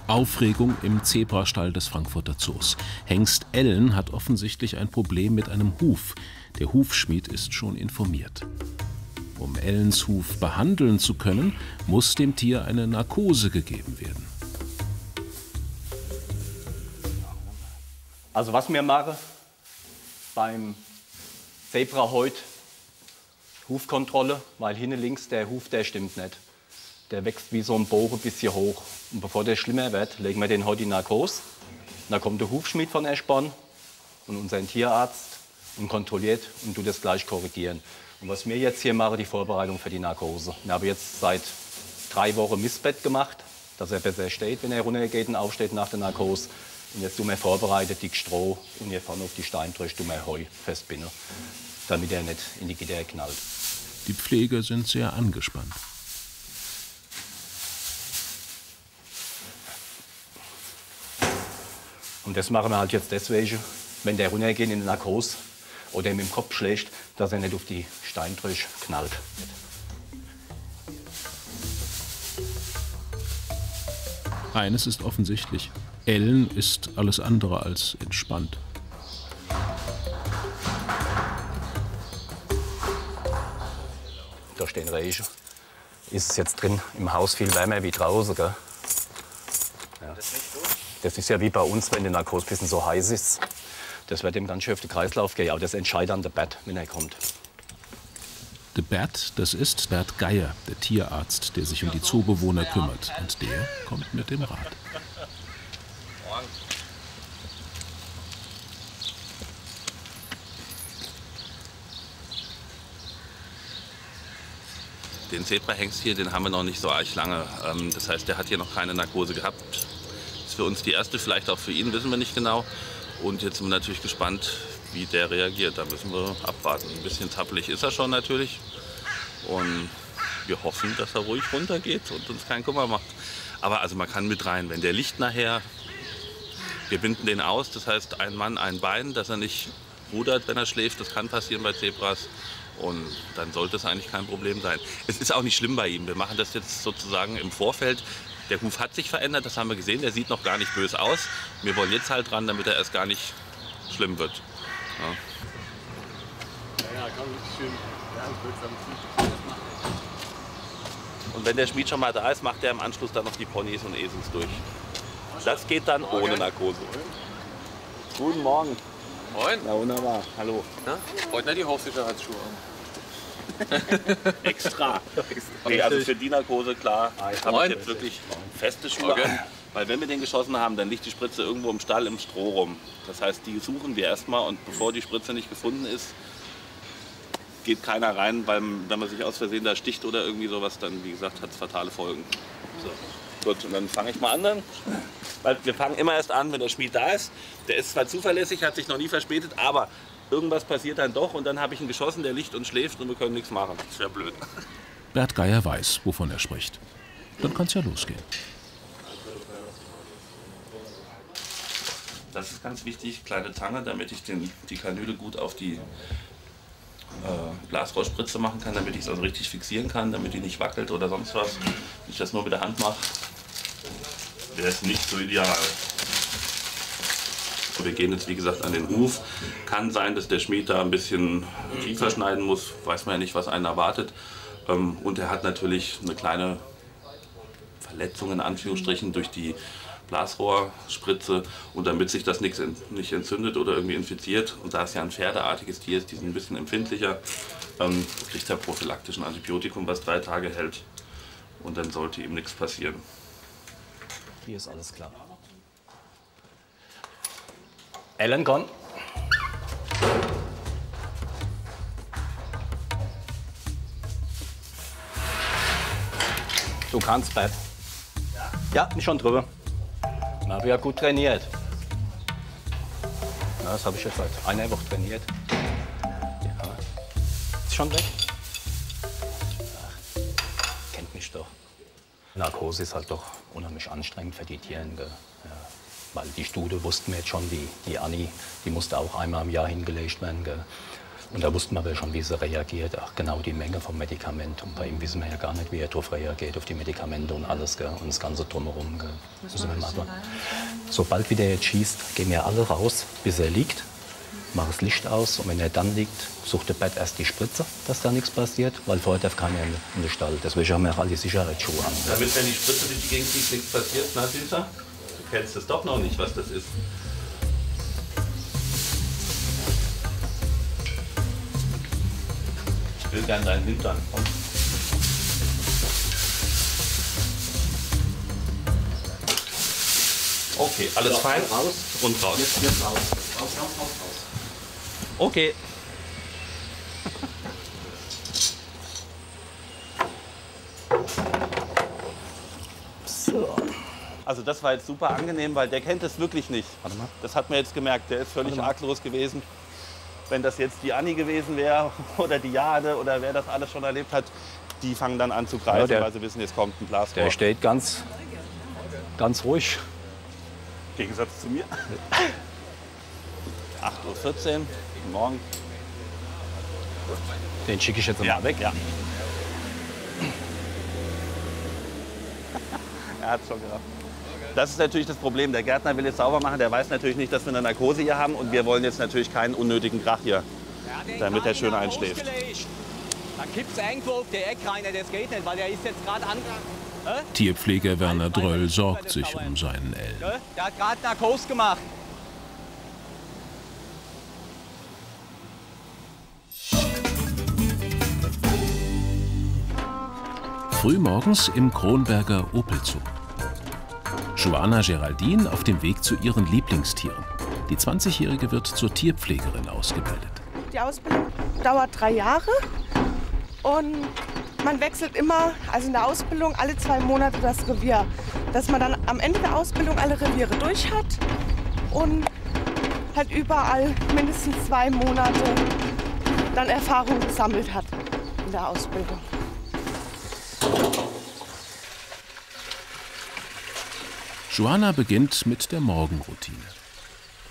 Aufregung im Zebrastall des Frankfurter Zoos. Hengst Ellen hat offensichtlich ein Problem mit einem Huf. Der Hufschmied ist schon informiert. Um Ellens Huf behandeln zu können, muss dem Tier eine Narkose gegeben werden. Also was wir machen beim Zebra heute, Hufkontrolle, weil hinten links der Huf, der stimmt nicht. Der wächst wie so ein Bogen ein bisschen hoch. Und bevor der schlimmer wird, legen wir den heute in Narkose. Dann kommt der Hufschmied von Eschborn und unser Tierarzt und kontrolliert und tut das gleich korrigieren. Und was wir jetzt hier machen, die Vorbereitung für die Narkose. Wir haben jetzt seit 3 Wochen Mistbett gemacht, dass er besser steht, wenn er runtergeht und aufsteht nach der Narkose. Und jetzt tun wir vorbereitet dick Stroh und hier vorne auf die Steinbrüche tun wir Heu festbinden, damit er nicht in die Gitter knallt. Die Pfleger sind sehr angespannt. Und das machen wir halt jetzt deswegen, wenn der runtergeht in die Narkose oder ihm im Kopf schlägt, dass er nicht auf die Steinbrüche knallt. Eines ist offensichtlich: Ellen ist alles andere als entspannt. Da stehen Reiche. Ist es jetzt drin im Haus viel wärmer wie draußen, gell? Ja. Das ist ja wie bei uns, wenn die Narkose ein bisschen so heiß ist. Das wird ihm ganz schön auf den Kreislauf gehen. Aber das entscheidet dann der Bert, wenn er kommt. Der Bert, das ist Bert Geier, der Tierarzt, der sich um die Zoobewohner kümmert. Und der kommt mit dem Rat. Den Zebrahengst hier, den haben wir noch nicht so arg lange. Das heißt, der hat hier noch keine Narkose gehabt. Das ist für uns die erste, vielleicht auch für ihn, wissen wir nicht genau. Und jetzt sind wir natürlich gespannt, wie der reagiert. Da müssen wir abwarten. Ein bisschen zappelig ist er schon natürlich. Und wir hoffen, dass er ruhig runtergeht und uns keinen Kummer macht. Aber also man kann mit rein. Wenn der liegt nachher, wir binden den aus. Das heißt, ein Mann, ein Bein, dass er nicht rudert, wenn er schläft. Das kann passieren bei Zebras. Und dann sollte es eigentlich kein Problem sein. Es ist auch nicht schlimm bei ihm. Wir machen das jetzt sozusagen im Vorfeld. Der Huf hat sich verändert, das haben wir gesehen. Der sieht noch gar nicht böse aus. Wir wollen jetzt halt dran, damit er erst gar nicht schlimm wird. Ja. Und wenn der Schmied schon mal da ist, macht er im Anschluss dann noch die Ponys und Esels durch. Das geht dann ohne Narkose. Guten Morgen. Moin. Na wunderbar, hallo. Na? Heute nicht die Hochsicherheitsschuhe an. Extra. Nee, also für die Narkose, klar, habe ich jetzt wirklich feste Schuhe an. Weil wenn wir den geschossen haben, dann liegt die Spritze irgendwo im Stall im Stroh rum. Das heißt, die suchen wir erstmal und bevor die Spritze nicht gefunden ist, geht keiner rein, weil wenn man sich aus Versehen da sticht oder irgendwie sowas, dann wie gesagt hat es fatale Folgen. So. Gut, und dann fange ich mal an dann. Weil wir fangen immer erst an, wenn der Schmied da ist. Der ist zwar zuverlässig, hat sich noch nie verspätet, aber irgendwas passiert dann doch und dann habe ich ihn geschossen, der liegt und schläft und wir können nichts machen. Das wäre blöd. Bert Geier weiß, wovon er spricht. Dann kann es ja losgehen. Das ist ganz wichtig, kleine Zange, damit ich die Kanüle gut auf die Blasrohrspritze machen kann, damit ich es also richtig fixieren kann, damit die nicht wackelt oder sonst was. Wenn ich das nur mit der Hand mache, wäre es nicht so ideal. Wir gehen jetzt wie gesagt an den Huf. Kann sein, dass der Schmied da ein bisschen tiefer schneiden muss, weiß man ja nicht, was einen erwartet. Und er hat natürlich eine kleine Verletzung in Anführungsstrichen durch die Blasrohrspritze und damit sich das nicht entzündet oder irgendwie infiziert und da es ja ein pferdeartiges Tier ist, die sind ein bisschen empfindlicher, kriegt er prophylaktisch ein Antibiotikum, was 3 Tage hält und dann sollte ihm nichts passieren. Hier ist alles klar. Ellen, komm. Du kannst, Bert. Ja, bin schon drüber. Ich habe ja gut trainiert. Ja, das habe ich jetzt seit einer Woche trainiert. Ja. Ist schon weg? Ach, kennt mich doch. Narkose ist halt doch unheimlich anstrengend für die Tiere. Ja. Weil die Stute wussten wir jetzt schon, die Anni, die musste auch einmal im Jahr hingelegt werden. Gell. Und da wussten wir aber schon, wie sie reagiert, auch genau die Menge vom Medikament. Und bei ihm wissen wir ja gar nicht, wie er darauf reagiert, auf die Medikamente und alles, gell? Und das Ganze drumherum. Gell? Sobald wieder jetzt schießt, gehen wir alle raus, bis er liegt, machen das Licht aus. Und wenn er dann liegt, sucht der Bett erst die Spritze, dass da nichts passiert, weil vorher darf keiner in den Stall. Deswegen haben wir auch alle Sicherheitsschuhe an. Damit, wenn die Spritze durch die Gegend fliegt, nichts passiert, na Süßer? Du kennst es doch noch nicht, was das ist. Ich will gern deinen Hintern. Komm. Okay, alles fein? Raus. Und raus. Jetzt raus. Raus. Okay. So. Also das war jetzt super angenehm, weil der kennt es wirklich nicht. Warte mal. Das hat man jetzt gemerkt, der ist völlig arglos gewesen. Wenn das jetzt die Anni gewesen wäre oder die Jade oder wer das alles schon erlebt hat, die fangen dann an zu greifen, Ja, weil sie wissen, jetzt kommt ein Blasrohr. Der steht ganz ruhig. Im Gegensatz zu mir. 8:14 Uhr, guten Morgen. Den schicke ich jetzt mal weg. Ja. Er hat schon gehabt. Das ist natürlich das Problem. Der Gärtner will jetzt sauber machen. Der weiß natürlich nicht, dass wir eine Narkose hier haben. Und wir wollen jetzt natürlich keinen unnötigen Krach hier, damit er schön einschläft. Da kippt es irgendwo auf der Eckreine, das geht nicht, weil der ist jetzt gerade an. Tierpfleger Werner Dröll sorgt sich um seinen Ellen. Der hat gerade Narkose gemacht. Frühmorgens im Kronberger Opel-Zoo. Joanna Geraldine auf dem Weg zu ihren Lieblingstieren. Die 20-Jährige wird zur Tierpflegerin ausgebildet. Die Ausbildung dauert 3 Jahre und man wechselt immer, also in der Ausbildung alle 2 Monate das Revier. Dass man dann am Ende der Ausbildung alle Reviere durch hat und halt überall mindestens 2 Monate dann Erfahrung gesammelt hat in der Ausbildung. Joanna beginnt mit der Morgenroutine.